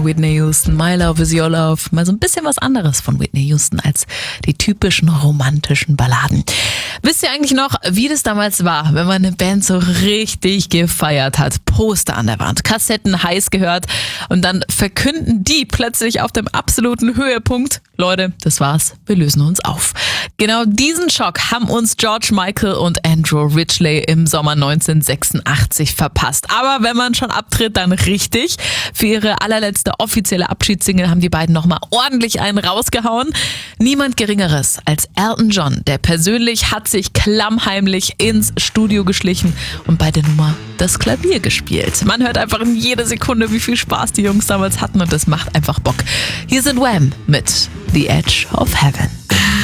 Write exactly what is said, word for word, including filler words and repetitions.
Whitney Houston, My Love Is Your Love. Mal so ein bisschen was anderes von Whitney Houston als die typischen romantischen Balladen. Wisst ihr eigentlich noch, wie das damals war, wenn man eine Band so richtig gefeiert hat? Poster an der Wand, Kassetten heiß gehört und dann verkünden die plötzlich auf dem absoluten Höhepunkt: Leute, das war's, wir lösen uns auf. Genau diesen Schock haben uns George Michael und Andrew Ridgeley im Sommer neunzehnhundertsechsundachtzig verpasst. Aber wenn man schon abtritt, dann richtig. Für ihre allerletzte offizielle Abschiedssingle haben die beiden nochmal ordentlich einen rausgehauen. Niemand Geringeres als Elton John, der persönlich hat sich klammheimlich ins Studio geschlichen und bei der Nummer das Klavier gespielt. Man hört einfach in jeder Sekunde, wie viel Spaß die Jungs damals hatten und das macht einfach Bock. Hier sind Wham mit The Edge of Heaven.